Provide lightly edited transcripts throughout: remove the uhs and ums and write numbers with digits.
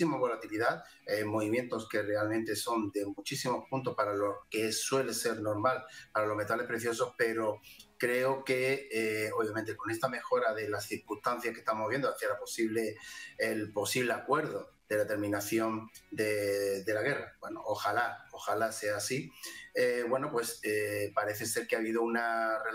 muchísima volatilidad, movimientos que realmente son de muchísimos puntos para lo que suele ser normal para los metales preciosos, pero creo que obviamente con esta mejora de las circunstancias que estamos viendo hacia el posible acuerdo de la terminación de la guerra, bueno, ojalá sea así, parece ser que ha habido un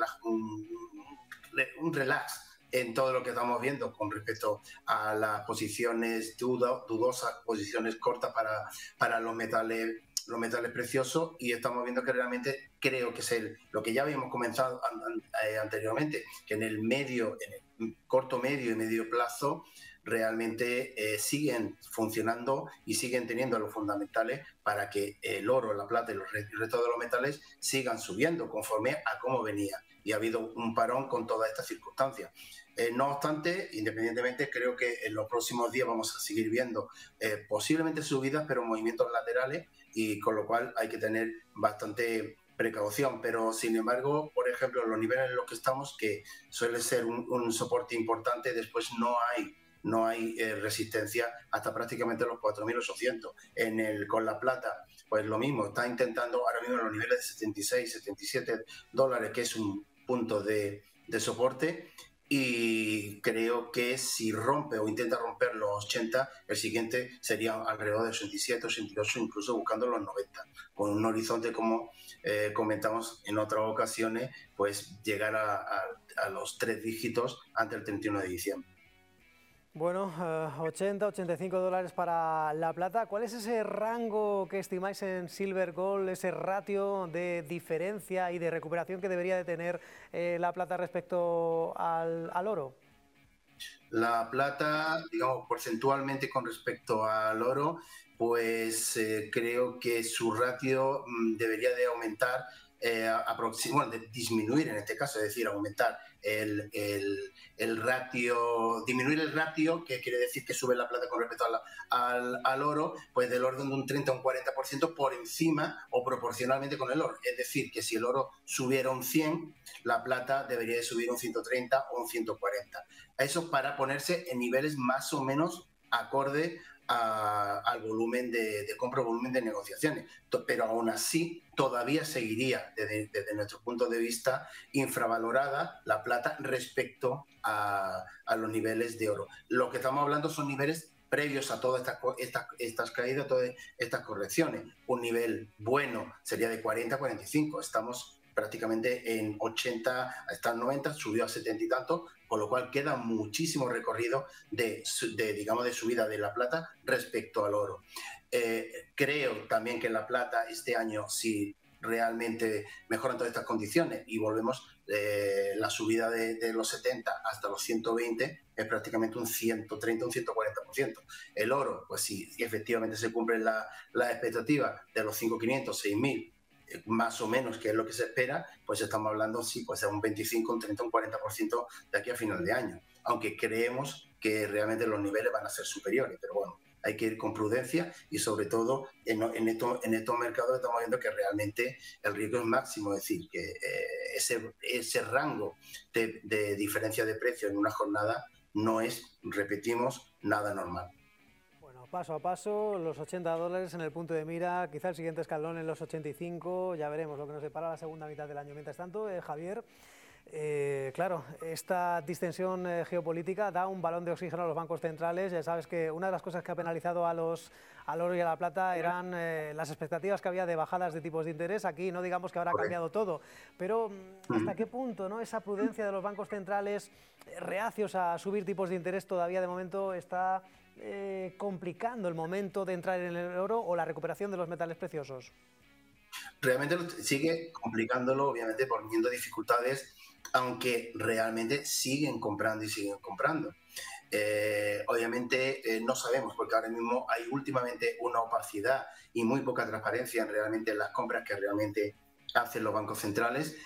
relax en todo lo que estamos viendo con respecto a las posiciones dudosas, posiciones cortas para los metales preciosos, y estamos viendo que realmente creo que es lo que ya habíamos comenzado anteriormente, que en el corto, medio y medio plazo realmente siguen funcionando y siguen teniendo los fundamentales para que el oro, la plata y el resto de los metales sigan subiendo conforme a cómo venía. Y ha habido un parón con todas estas circunstancias. No obstante, independientemente, creo que en los próximos días vamos a seguir viendo posiblemente subidas, pero movimientos laterales, y con lo cual hay que tener bastante precaución. Pero, sin embargo, por ejemplo, los niveles en los que estamos, que suele ser un soporte importante, después no hay resistencia hasta prácticamente los 4.800. Con la plata, pues lo mismo, está intentando ahora mismo los niveles de 76, 77 dólares, que es un punto de soporte, y creo que si rompe o intenta romper los 80, el siguiente sería alrededor de 87, 88, incluso buscando los 90, con un horizonte, como comentamos en otras ocasiones, pues llegar a los 3 dígitos antes del 31 de diciembre. Bueno, 80, 85 dólares para la plata. ¿Cuál es ese rango que estimáis en Silver Gold, ese ratio de diferencia y de recuperación que debería de tener la plata respecto al oro? La plata, digamos, porcentualmente con respecto al oro, pues creo que su ratio debería de aumentar, de disminuir en este caso, es decir, aumentar el ratio, disminuir el ratio, que quiere decir que sube la plata con respecto al oro, pues del orden de un 30 o un 40% por encima o proporcionalmente con el oro. Es decir, que si el oro subiera un 100, la plata debería de subir un 130 o un 140. Eso para ponerse en niveles más o menos acorde al volumen de compra, volumen de negociaciones. Pero aún así todavía seguiría, desde nuestro punto de vista, infravalorada la plata respecto a los niveles de oro. Lo que estamos hablando son niveles previos a todas estas caídas, todas estas correcciones. Un nivel bueno sería de 40 a 45. Estamos prácticamente en 80 hasta 90, subió a 70 y tanto, con lo cual queda muchísimo recorrido de subida de la plata respecto al oro. Creo también que la plata este año, si realmente mejoran todas estas condiciones y volvemos, la subida de los 70 hasta los 120 es prácticamente un 130, un 140%. El oro, pues si efectivamente se cumplen las expectativas de los 5.500, 6.000, más o menos, que es lo que se espera, pues estamos hablando, sí, pues de un 25, un 30, un 40% de aquí a final de año. Aunque creemos que realmente los niveles van a ser superiores, pero bueno, hay que ir con prudencia, y sobre todo en estos mercados estamos viendo que realmente el riesgo es máximo, es decir, que ese rango de diferencia de precio en una jornada no es, repetimos, nada normal. Bueno, paso a paso, los 80 dólares en el punto de mira, quizá el siguiente escalón en los 85, ya veremos lo que nos depara la segunda mitad del año. Mientras tanto, Javier, claro, esta distensión geopolítica da un balón de oxígeno a los bancos centrales. Ya sabes que una de las cosas que ha penalizado al oro y a la plata eran las expectativas que había de bajadas de tipos de interés. Aquí no digamos que ahora ha cambiado todo, pero ¿hasta qué punto, no, esa prudencia de los bancos centrales reacios a subir tipos de interés todavía de momento está complicando el momento de entrar en el oro o la recuperación de los metales preciosos? Realmente sigue complicándolo, obviamente poniendo dificultades, aunque realmente siguen comprando y siguen comprando. Obviamente no sabemos, porque ahora mismo hay últimamente una opacidad y muy poca transparencia en realmente las compras que realmente hacen los bancos centrales,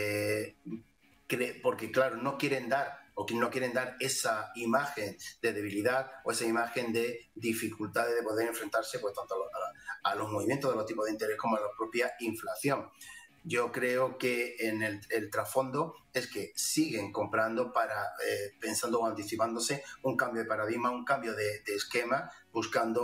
porque claro, no quieren dar esa imagen de debilidad o esa imagen de dificultades de poder enfrentarse, pues tanto a los movimientos de los tipos de interés como a la propia inflación. Yo creo que en el trasfondo es que siguen comprando pensando o anticipándose un cambio de paradigma, un cambio de esquema, buscando